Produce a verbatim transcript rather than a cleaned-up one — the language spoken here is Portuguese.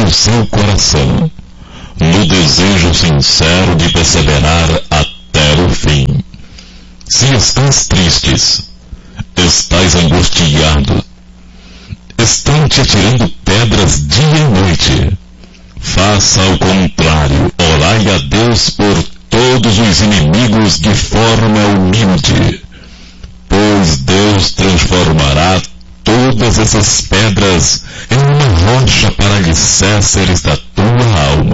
o seu coração, no desejo sincero de perseverar até o fim. Se estás tristes, estás angustiado, estão te atirando pedras dia e noite, faça ao contrário, orai a Deus por todos os inimigos de forma humilde, pois Deus transformará todas essas pedras em uma rocha para alicerces da tua alma.